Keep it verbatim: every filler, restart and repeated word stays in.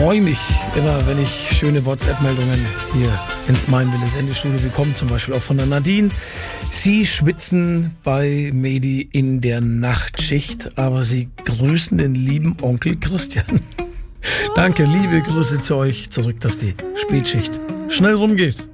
freue mich immer, wenn ich schöne WhatsApp-Meldungen hier ins Mein Wille Sendestudio bekomme, zum Beispiel auch von der Nadine. Sie schwitzen bei Medi in der Nachtschicht, aber sie grüßen den lieben Onkel Christian. Danke, liebe Grüße zu euch zurück, dass die Spätschicht schnell rumgeht.